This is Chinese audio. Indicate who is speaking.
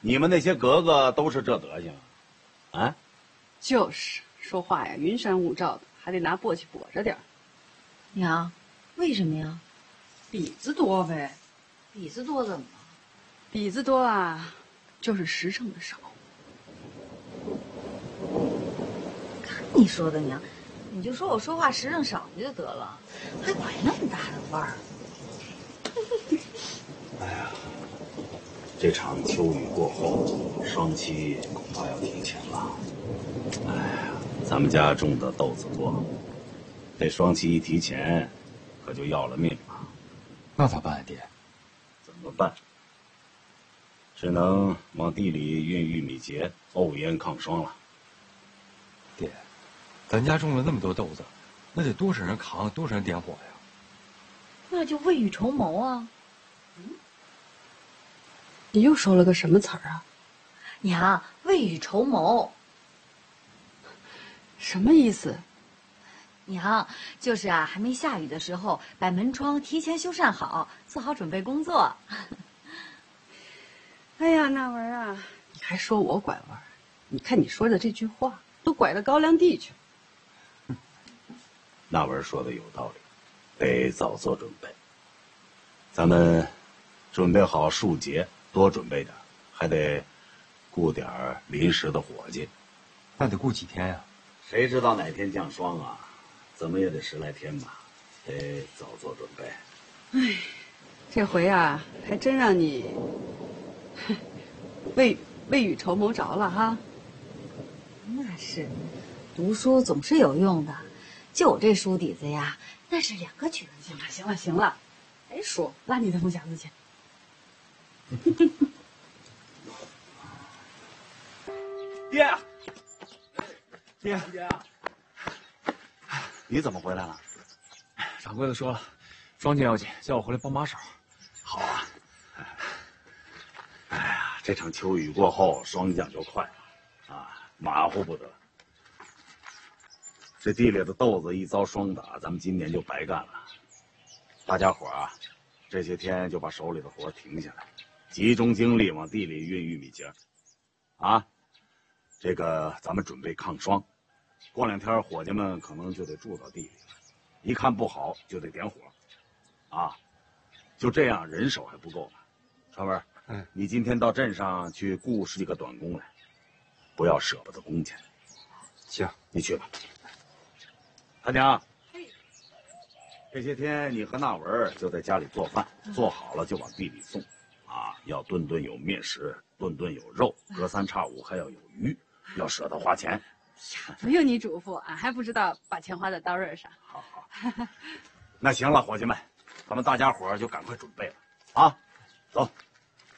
Speaker 1: 你们那些格格都是这德行啊？
Speaker 2: 就是说话呀，云山雾罩的，还得拿簸箕簸着点儿。
Speaker 3: 娘，为什么呀？
Speaker 2: 底子多呗。
Speaker 3: 底子多怎么了？
Speaker 2: 底子多啊，就是实诚的少。
Speaker 3: 看你说的娘，你就说我说话实诚少就得了，还拐那么大的弯儿。
Speaker 1: 哎呀，这场秋雨过后，霜期恐怕要提前了。哎呀，咱们家种的豆子多，这霜期一提前，可就要了命了。
Speaker 4: 那咋办啊，爹？
Speaker 1: 怎么办？只能往地里运玉米秸，沤烟抗霜了。
Speaker 4: 爹，咱家种了那么多豆子，那得多少人扛，多少人点火呀？
Speaker 3: 那就未雨绸缪啊！
Speaker 2: 你又说了个什么词儿啊？
Speaker 3: 娘，未雨绸缪，
Speaker 2: 什么意思？
Speaker 3: 娘，就是啊，还没下雨的时候，把门窗提前修缮好，做好准备工作。
Speaker 2: 哎呀，那文啊，你还说我拐弯？你看你说的这句话，都拐到高粱地去了。
Speaker 1: 那文说的有道理，得早做准备。咱们准备好树节，多准备点，还得雇点临时的伙计。
Speaker 4: 那得雇几天呀？
Speaker 1: 谁知道哪天降霜啊？怎么也得10来天吧，得早做准备。
Speaker 2: 哎，这回啊，还真让你未雨绸缪着了哈。
Speaker 3: 那是，读书总是有用的，就我这书底子呀，那是2个举人。
Speaker 2: 行了，别说，拉你的木匣子去。
Speaker 4: 爹，
Speaker 1: 你怎么回来了？
Speaker 4: 掌柜的说了，庄稼要紧，叫我回来帮把手。
Speaker 1: 好啊。哎呀，这场秋雨过后，霜降就快了，啊，马虎不得。这地里的豆子一遭霜打，咱们今年就白干了。大家伙啊，这些天就把手里的活停下来，集中精力往地里运玉米秸。啊，这个咱们准备抗霜。过2天伙计们可能就得住到地里了，一看不好就得点火。啊，就这样人手还不够呢。川文，你今天到镇上去雇10几个短工来，不要舍不得工钱。
Speaker 4: 行，
Speaker 1: 你去吧。他娘，这些天你和那文就在家里做饭，做好了就往地里送。啊，要顿顿有面食，顿顿有肉，隔3差5还要有鱼，要舍得花钱。
Speaker 2: 不用你嘱咐，俺还不知道把钱花在刀刃上。
Speaker 1: 好，那行了，伙计们，咱们大家伙就赶快准备了啊，走。